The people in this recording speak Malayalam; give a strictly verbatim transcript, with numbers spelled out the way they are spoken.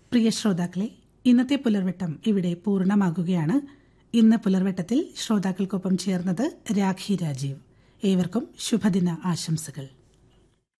പ്രിയ ശ്രോതാക്കളെ, ഇന്നത്തെ പുലർവെട്ടം ഇവിടെ പൂർണ്ണമാകുകയാണ്. ഇന്ന് പുലർവെട്ടത്തിൽ ശ്രോതാക്കൾക്കൊപ്പം ചേർന്നത് രാഖി രാജീവ്. ഏവർക്കും ശുഭദിന ആശംസകൾ.